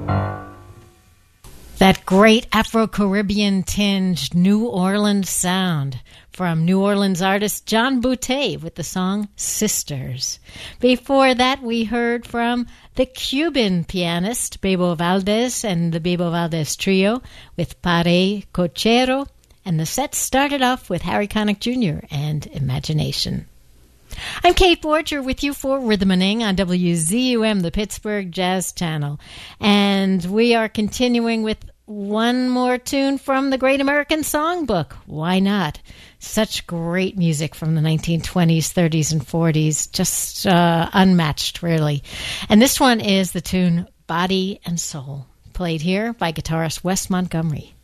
That great Afro-Caribbean tinged New Orleans sound from New Orleans artist John Boutté with the song Sisters. Before that, we heard from the Cuban pianist Bebo Valdez and the Bebo Valdez Trio with Pare Cochero, and the set started off with Harry Connick Jr. and Imagination. I'm Kate Borger with you for Rhythmaning on WZUM, the Pittsburgh Jazz Channel. And we are continuing with one more tune from the Great American Songbook. Why not? Such great music from the 1920s, 30s, and 40s. Just unmatched, really. And this one is the tune Body and Soul, played here by guitarist Wes Montgomery.